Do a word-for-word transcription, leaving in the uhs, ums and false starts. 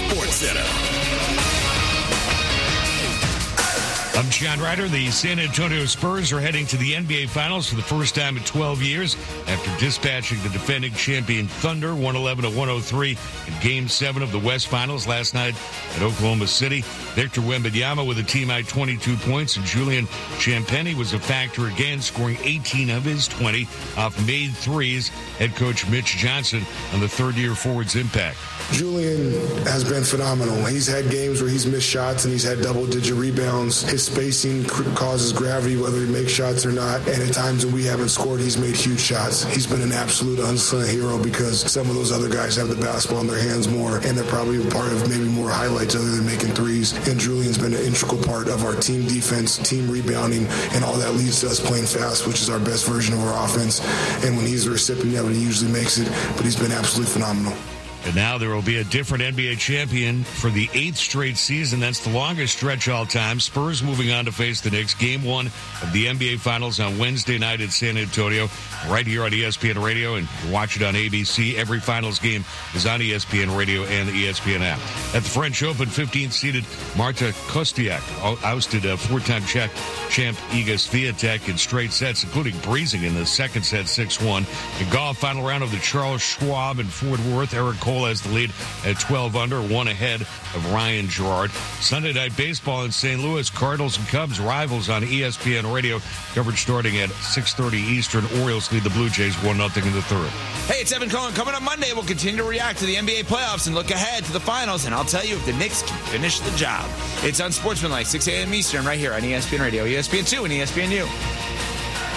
Sports Center. I'm John Ryder. The San Antonio Spurs are heading to the N B A Finals for the first time in twelve years after dispatching the defending champion Thunder one eleven to one oh three in Game seven of the West Finals last night at Oklahoma City. Victor Wembanyama with a team-high twenty-two points, and Julian Champagnie was a factor again, scoring eighteen of his twenty off made threes. Head coach Mitch Johnson on the third-year forward's impact. Julian has been phenomenal. He's had games where he's missed shots and he's had double-digit rebounds. His spacing causes gravity, whether he makes shots or not. And at times when we haven't scored, he's made huge shots. He's been an absolute unsung hero because some of those other guys have the basketball in their hands more, and they're probably a part of maybe more highlights other than making threes. And Julian's been an integral part of our team defense, team rebounding, and all that leads to us playing fast, which is our best version of our offense. And when he's the recipient of it, he usually makes it, but he's been absolutely phenomenal. And now there will be a different N B A champion for the eighth straight season. That's the longest stretch all time. Spurs moving on to face the Knicks. Game one of the N B A Finals on Wednesday night in San Antonio, right here on E S P N Radio, and you watch it on A B C. Every Finals game is on E S P N Radio and the E S P N app. At the French Open, fifteenth-seeded Marta Kostyuk ousted a four-time Czech champ Iga Swiatek in straight sets, including breezing in the second set six one. In golf, final round of the Charles Schwab in Fort Worth, Eric Cole has the lead at twelve under, one ahead of Ryan Gerard. Sunday night baseball in Saint Louis, Cardinals and Cubs rivals on E S P N Radio. Coverage starting at six thirty Eastern. Orioles lead the Blue Jays one nothing in the third. Hey, it's Evan Cohen. Coming up Monday, we'll continue to react to the N B A playoffs and look ahead to the finals, and I'll tell you if the Knicks can finish the job. It's Unsportsmanlike, six a.m. Eastern, right here on E S P N Radio, E S P N two, and E S P N U.